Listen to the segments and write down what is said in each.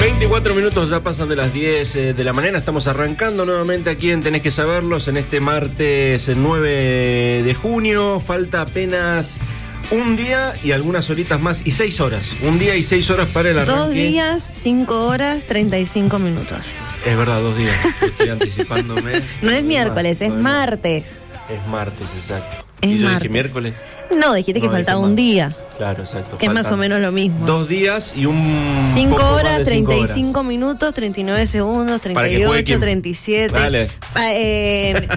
24 minutos ya pasan de las 10 de la mañana. Estamos arrancando nuevamente aquí en Tenés que Saberlos en este martes 9 de junio. Falta apenas un día y algunas horitas más y 6 horas. Un día y 6 horas para el arranque. 2 días, 5 horas, 35 minutos. Es verdad, 2 días. Estoy anticipándome. No es miércoles, es martes. Es martes, exacto. Es ¿Y yo martes. dije miércoles? No, dijiste que faltaba un día. Claro, exacto. Que es más o menos lo mismo. 2 días y un 5 poco horas, más de 5 35 minutos, 39 segundos, 38, 37. Dale. En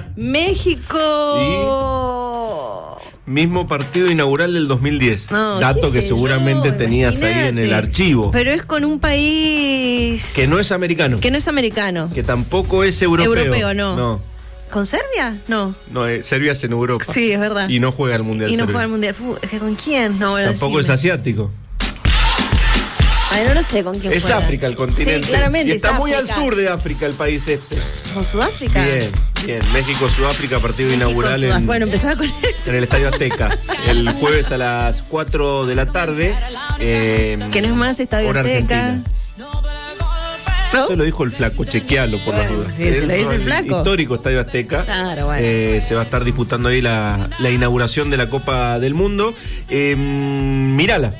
México. Mismo partido inaugural del 2010. No, dato que seguramente tenías ahí en el archivo. Pero es con un país Que no es americano. que no es americano. Que tampoco es europeo. Europeo, no. No, ¿Con Serbia? No. Serbia es en Europa. Sí, es verdad. Y no juega al Mundial. Y no Serbia. juega al Mundial. ¿Con quién? No, bueno, Tampoco decime. es asiático. Ay, no lo sé con quién Es juega. África el continente. Sí, claramente Y está es muy al África. sur de África el país este. ¿Con Sudáfrica? Bien, bien. México-Sudáfrica, partido México, inaugural Sudáfrica. Bueno, empezaba con eso. en el Estadio Azteca. El jueves a las 4 de la tarde. Que no es más Estadio hora Azteca. argentina. ¿No? Eso lo dijo el flaco, chequealo por las Bueno, dudas. sí, se lo dice el flaco. Histórico Estadio Azteca. Claro, bueno. Se va a estar disputando ahí la inauguración de la Copa del Mundo. Mírala.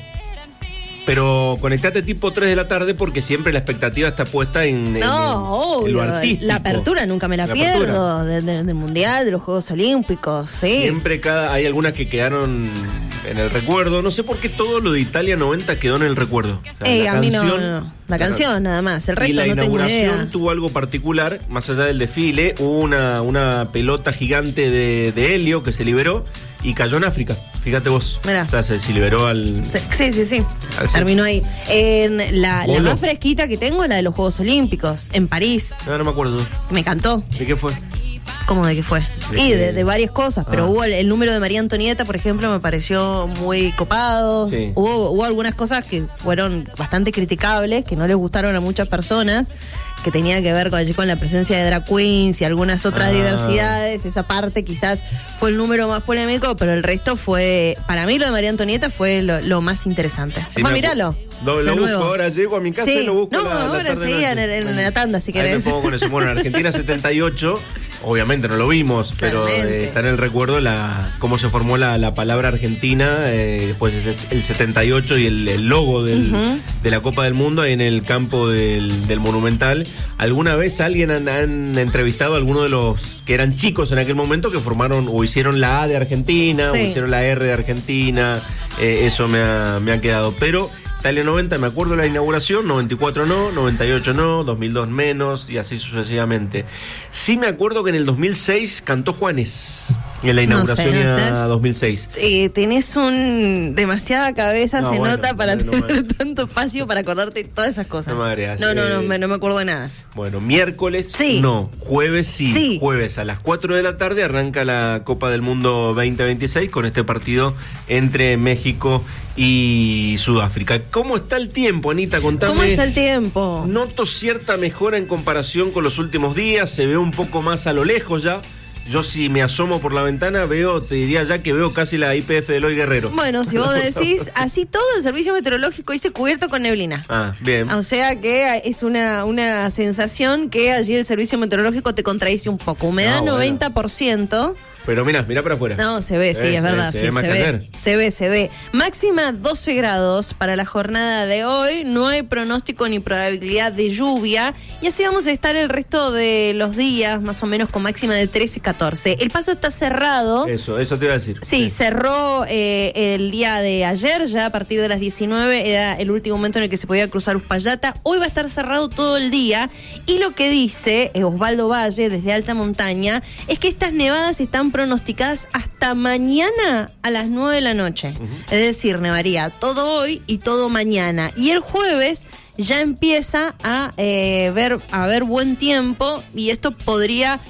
Pero conectate tipo 3 de la tarde porque siempre la expectativa está puesta en lo obvio. artístico. La apertura nunca me la pierdo. Del Mundial, de los Juegos Olímpicos. Sí. Siempre hay algunas que quedaron en el recuerdo. No sé por qué todo lo de Italia 90 quedó en el recuerdo. O sea, A mí no. La canción nada más. El resto y la no tengo idea. inauguración tuvo algo particular, más allá del desfile, hubo una pelota gigante de helio que se liberó y cayó en África. Fíjate vos. Mirá. O sea, se liberó al... Sí. Al Terminó ahí. La más fresquita que tengo es la de los Juegos Olímpicos, en París. No me acuerdo. Me encantó. ¿De qué fue? ¿Cómo de qué fue? De varias cosas, pero hubo el número de María Antonieta, por ejemplo, me pareció muy copado. Sí. Hubo algunas cosas que fueron bastante criticables, que no les gustaron a muchas personas, que tenía que ver con la presencia de drag queens y algunas otras diversidades. Esa parte quizás fue el número más polémico, pero el resto fue, para mí lo de María Antonieta fue lo más interesante. Sí, Después míralo. Lo busco ahora, llego a mi casa y lo busco. Ahora seguí en la tanda si Ahí querés. me pongo con eso. Bueno, en Argentina 78, obviamente no lo vimos, pero está en el recuerdo cómo se formó la palabra Argentina, después el 78 y el logo de la Copa del Mundo ahí en el campo del Monumental. ¿Alguna vez alguien han entrevistado a alguno de los que eran chicos en aquel momento que formaron o hicieron la A de Argentina o hicieron la R de Argentina? Eso me ha quedado, pero... Italia 90, me acuerdo de la inauguración, 94 no, 98 no, 2002 menos y así sucesivamente. Sí me acuerdo que en el 2006 cantó Juanes, en la inauguración a 2006. Tenés demasiada cabeza, No, se bueno, nota para no tener tanto espacio para acordarte todas esas cosas. No me agregas, no me acuerdo de nada. Bueno, miércoles Sí. no, jueves sí. Sí. Jueves a las 4 de la tarde arranca la Copa del Mundo 2026 con este partido entre México y Sudáfrica. ¿Cómo está el tiempo, Anita? Contame. ¿Cómo está el tiempo? Noto cierta mejora en comparación con los últimos días, se ve un poco más a lo lejos ya. Yo si me asomo por la ventana te diría ya que veo casi la IPF de Eloy Guerrero. Bueno, si vos decís, así todo el servicio meteorológico dice cubierto con neblina. Bien. O sea que es una sensación que allí el servicio meteorológico te contradice un poco. Humedad 90%. Pero mirá para afuera. No, se ve, sí, es verdad. Se ve más que ayer. Se ve. Máxima 12 grados para la jornada de hoy. No hay pronóstico ni probabilidad de lluvia. Y así vamos a estar el resto de los días, más o menos con máxima de 13, 14. El paso está cerrado. Eso te iba a decir. Sí, cerró el día de ayer, ya a partir de las 19, era el último momento en el que se podía cruzar Uspallata. Hoy va a estar cerrado todo el día. Y lo que dice Osvaldo Valle, desde Alta Montaña, es que estas nevadas están pronosticadas hasta mañana a las 9 de la noche. Es decir, nevaría todo hoy y todo mañana. Y el jueves ya empieza a ver buen tiempo y esto podría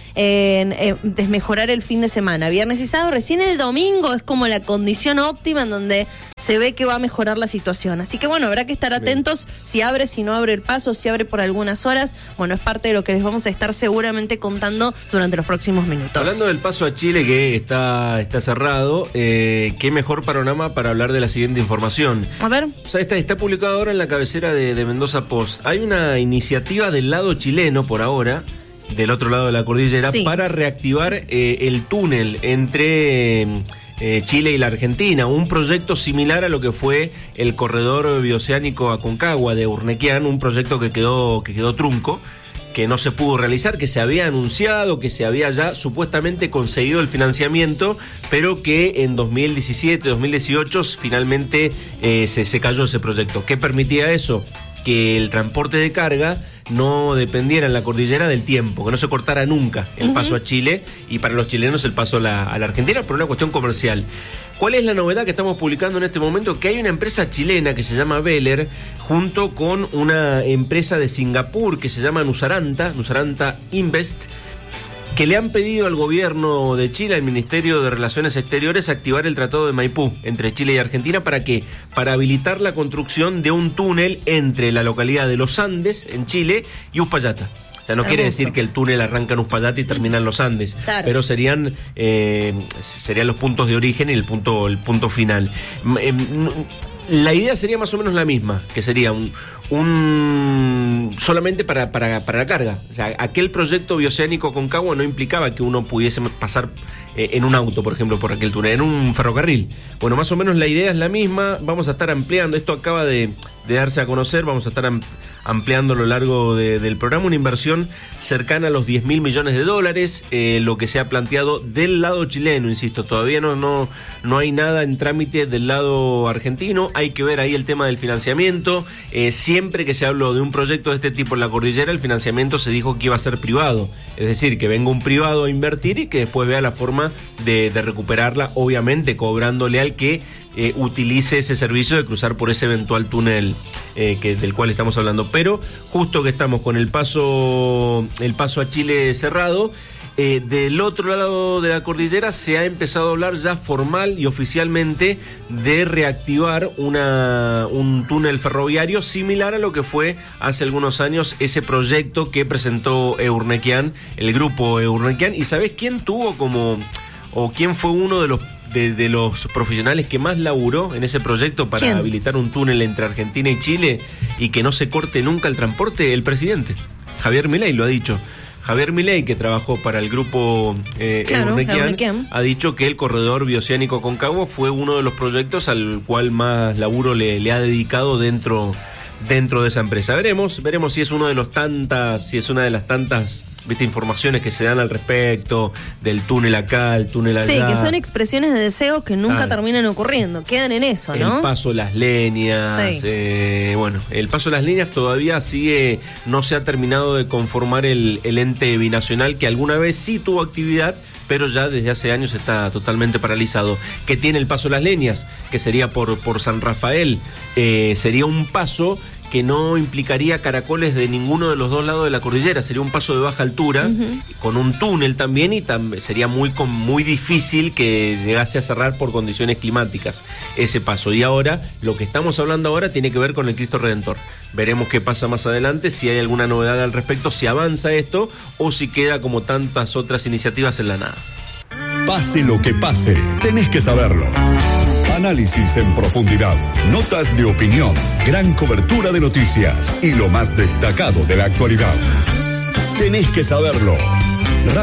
desmejorar el fin de semana. Viernes y sábado, recién el domingo es como la condición óptima en donde se ve que va a mejorar la situación. Así que bueno, habrá que estar atentos si abre, si no abre el paso, si abre por algunas horas. Bueno, es parte de lo que les vamos a estar seguramente contando durante los próximos minutos. Hablando del paso a Chile que está cerrado, qué mejor panorama para hablar de la siguiente información. A ver. O sea, está publicado ahora en la cabecera de Mendoza Post. Hay una iniciativa del lado chileno por ahora, del otro lado de la cordillera, para reactivar el túnel entre Chile y la Argentina, un proyecto similar a lo que fue el corredor bioceánico Aconcagua de Urnequian, un proyecto que quedó trunco, que no se pudo realizar, que se había anunciado, que se había ya supuestamente conseguido el financiamiento, pero que en 2017, 2018 finalmente se cayó ese proyecto. ¿Qué permitía eso? Que el transporte de carga no dependiera en la cordillera del tiempo, que no se cortara nunca el paso a Chile y para los chilenos el paso a la Argentina por una cuestión comercial. ¿Cuál es la novedad que estamos publicando en este momento? Que hay una empresa chilena que se llama Veller, junto con una empresa de Singapur que se llama Nusaranta Invest, que le han pedido al gobierno de Chile, al Ministerio de Relaciones Exteriores, activar el Tratado de Maipú entre Chile y Argentina. ¿Para qué? Para habilitar la construcción de un túnel entre la localidad de Los Andes, en Chile, y Uspallata. O sea, no quiere decir que el túnel arranca en Uspallata y termina en Los Andes, pero serían los puntos de origen y el punto final. La idea sería más o menos la misma, que sería solamente para la carga. O sea, aquel proyecto bioceánico Aconcagua no implicaba que uno pudiese pasar en un auto, por ejemplo, por aquel túnel, en un ferrocarril. Bueno, más o menos la idea es la misma. Vamos a estar ampliando, esto acaba de darse a conocer, vamos a estar ampliando a lo largo del programa, una inversión cercana a los 10.000 millones de dólares, lo que se ha planteado del lado chileno, insisto, todavía no hay nada en trámite del lado argentino, hay que ver ahí el tema del financiamiento. Siempre que se habló de un proyecto de este tipo en la cordillera, el financiamiento se dijo que iba a ser privado, es decir, que venga un privado a invertir y que después vea la forma de recuperarla, obviamente cobrándole al que utilice ese servicio de cruzar por ese eventual túnel del cual estamos hablando. Pero justo que estamos con el paso a Chile cerrado, del otro lado de la cordillera se ha empezado a hablar ya formal y oficialmente de reactivar un túnel ferroviario similar a lo que fue hace algunos años ese proyecto que presentó Eurnequian, el grupo Eurnequian. ¿Y sabés quién quién fue uno de los profesionales que más laburó en ese proyecto para habilitar un túnel entre Argentina y Chile y que no se corte nunca el transporte? El presidente Javier Milei lo ha dicho. Javier Milei, que trabajó para el grupo Eurnequian, ha dicho que el corredor bioceánico Aconcagua fue uno de los proyectos al cual más laburo le ha dedicado dentro de esa empresa. Veremos si es una de las tantas informaciones que se dan al respecto del túnel acá, el túnel allá. Sí, que son expresiones de deseo que nunca terminan ocurriendo, quedan en eso, ¿no? El paso Las Leñas, el paso Las Leñas todavía no se ha terminado de conformar el ente binacional que alguna vez sí tuvo actividad, pero ya desde hace años está totalmente paralizado. ¿Qué tiene el paso Las Leñas? Que sería por San Rafael, sería un paso que no implicaría caracoles de ninguno de los dos lados de la cordillera, sería un paso de baja altura, con un túnel también, y sería muy difícil que llegase a cerrar por condiciones climáticas ese paso. Y ahora, lo que estamos hablando ahora tiene que ver con el Cristo Redentor. Veremos qué pasa más adelante, si hay alguna novedad al respecto, si avanza esto o si queda como tantas otras iniciativas en la nada. Pase lo que pase, tenés que saberlo. Análisis en profundidad, notas de opinión, gran cobertura de noticias y lo más destacado de la actualidad. Tenés que saberlo.